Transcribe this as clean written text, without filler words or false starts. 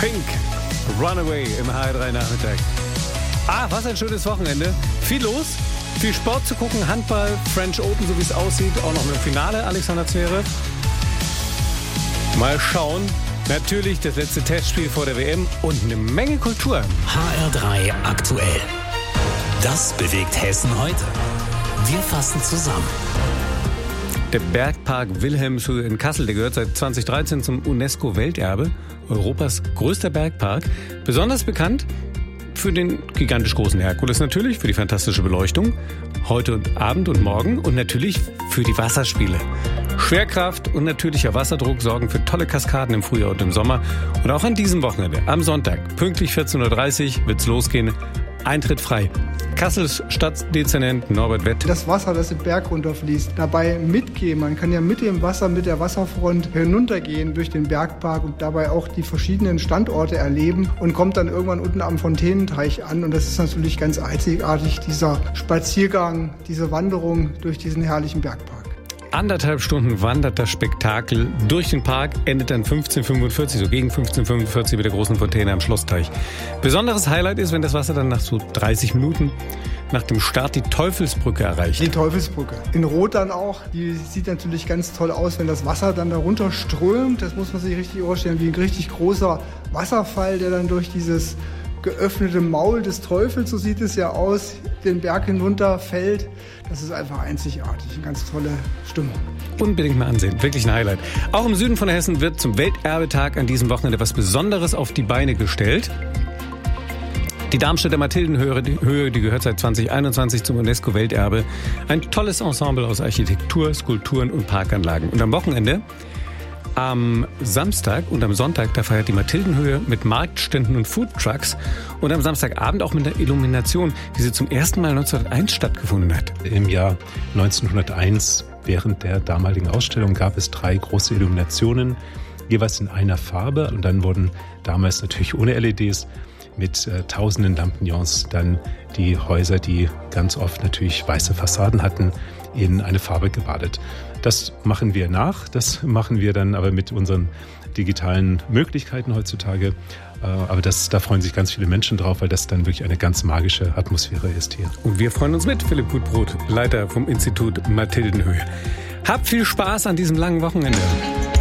Pink, Runaway im HR3 Nachmittag. Was ein schönes Wochenende. Viel los, viel Sport zu gucken, Handball, French Open, so wie es aussieht. Auch noch im Finale, Alexander Zverev. Mal schauen. Natürlich das letzte Testspiel vor der WM und eine Menge Kultur. HR3 aktuell. Das bewegt Hessen heute. Wir fassen zusammen. Der Bergpark Wilhelmshöhe in Kassel, der gehört seit 2013 zum UNESCO-Welterbe, Europas größter Bergpark. Besonders bekannt für den gigantisch großen Herkules natürlich, für die fantastische Beleuchtung, heute und Abend und morgen und natürlich für die Wasserspiele. Schwerkraft und natürlicher Wasserdruck sorgen für tolle Kaskaden im Frühjahr und im Sommer. Und auch an diesem Wochenende, am Sonntag, pünktlich 14.30 Uhr, wird's losgehen. Eintritt frei. Kassels Stadtdezernent Norbert Wett. Das Wasser, das den Berg runterfließt, dabei mitgehen. Man kann ja mit dem Wasser, mit der Wasserfront hinuntergehen durch den Bergpark und dabei auch die verschiedenen Standorte erleben und kommt dann irgendwann unten am Fontänenteich an. Und das ist natürlich ganz einzigartig, dieser Spaziergang, diese Wanderung durch diesen herrlichen Bergpark. 1,5 Stunden wandert das Spektakel durch den Park, endet dann 15:45, so gegen 15:45 mit der großen Fontäne am Schlossteich. Besonderes Highlight ist, wenn das Wasser dann nach so 30 Minuten nach dem Start die Teufelsbrücke erreicht. Die Teufelsbrücke. In Rot dann auch. Die sieht natürlich ganz toll aus, wenn das Wasser dann darunter strömt. Das muss man sich richtig vorstellen, wie ein richtig großer Wasserfall, der dann durch dieses geöffnete Maul des Teufels, so sieht es ja aus, den Berg hinunter fällt. Das ist einfach einzigartig. Eine ganz tolle Stimmung. Unbedingt mal ansehen. Wirklich ein Highlight. Auch im Süden von Hessen wird zum Welterbetag an diesem Wochenende was Besonderes auf die Beine gestellt. Die Darmstädter Mathildenhöhe, die gehört seit 2021 zum UNESCO-Welterbe. Ein tolles Ensemble aus Architektur, Skulpturen und Parkanlagen. Und am Wochenende, am Samstag und am Sonntag, da feiert die Mathildenhöhe mit Marktständen und Foodtrucks und am Samstagabend auch mit einer Illumination, die sie zum ersten Mal 1901 stattgefunden hat. Im Jahr 1901, während der damaligen Ausstellung, gab es 3 große Illuminationen, jeweils in einer Farbe. Und dann wurden damals natürlich ohne LEDs mit tausenden Lampignons dann die Häuser, die ganz oft natürlich weiße Fassaden hatten, in eine Farbe gebadet. Das machen wir nach, das machen wir dann aber mit unseren digitalen Möglichkeiten heutzutage. Aber da freuen sich ganz viele Menschen drauf, weil das dann wirklich eine ganz magische Atmosphäre ist hier. Und wir freuen uns mit, Philipp Gutbrot, Leiter vom Institut Mathildenhöhe. Habt viel Spaß an diesem langen Wochenende.